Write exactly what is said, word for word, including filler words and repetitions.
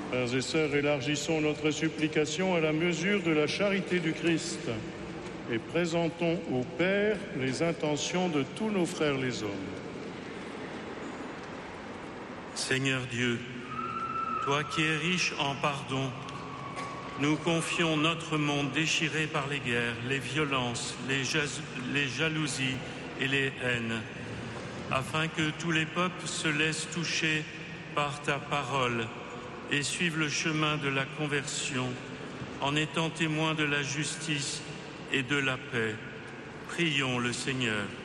Frères et sœurs, élargissons notre supplication à la mesure de la charité du Christ et présentons au Père les intentions de tous nos frères les hommes. Seigneur Dieu, toi qui es riche en pardon, nous confions notre monde déchiré par les guerres, les violences, les, jas- les jalousies et les haines, afin que tous les peuples se laissent toucher par ta parole et suivent le chemin de la conversion en étant témoins de la justice et de la paix. Prions le Seigneur.